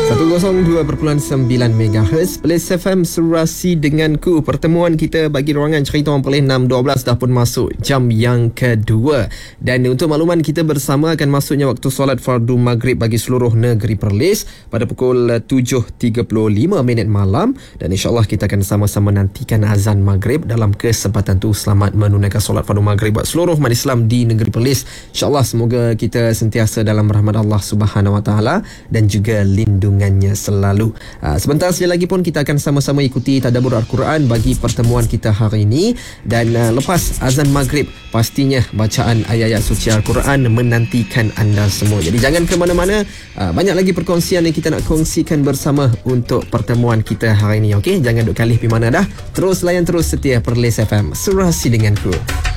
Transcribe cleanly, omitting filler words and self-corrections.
102.9 MHz Perlis FM Serasi denganku. Pertemuan kita bagi ruangan cerita orang Perlis 6.12 dah pun masuk jam yang kedua. Dan untuk makluman, kita bersama akan masuknya waktu solat fardu maghrib bagi seluruh negeri Perlis pada pukul 7.35 malam. Dan insyaAllah kita akan sama-sama nantikan azan maghrib. Dalam kesempatan tu, selamat menunaikan solat fardu maghrib buat seluruh umat Islam di negeri Perlis. InsyaAllah semoga kita sentiasa dalam rahmat Allah Subhanahu Wa Taala dan juga lindungannya selalu. Sebentar saja lagi pun kita akan sama-sama ikuti tadabbur Al-Quran bagi pertemuan kita hari ini. Dan lepas azan maghrib, pastinya bacaan ayat-ayat suci Al-Quran menantikan anda semua. Jadi jangan ke mana-mana. Banyak lagi perkongsian yang kita nak kongsikan bersama untuk pertemuan kita hari ini. Okey, jangan duk kalih pergi mana dah. Terus layan terus setia Perlis FM Serasi denganku.